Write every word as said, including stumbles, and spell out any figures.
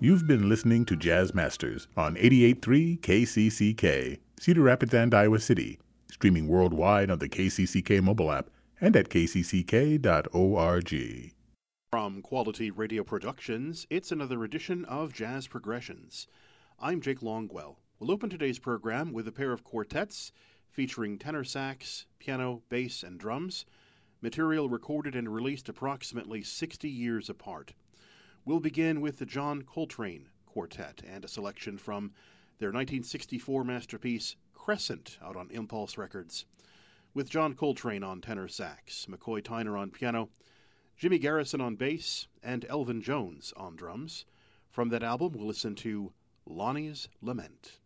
You've been listening to Jazz Masters on eighty-eight point three K C C K, Cedar Rapids and Iowa City, streaming worldwide on the K C C K mobile app and at k c c k dot org. From Quality Radio Productions, it's another edition of Jazz Progressions. I'm Jake Longwell. We'll open today's program with a pair of quartets featuring tenor sax, piano, bass, and drums, material recorded and released approximately sixty years apart. We'll begin with the John Coltrane Quartet and a selection from their nineteen sixty-four masterpiece, Crescent, out on Impulse Records. With John Coltrane on tenor sax, McCoy Tyner on piano, Jimmy Garrison on bass, and Elvin Jones on drums. From that album, we'll listen to Lonnie's Lament.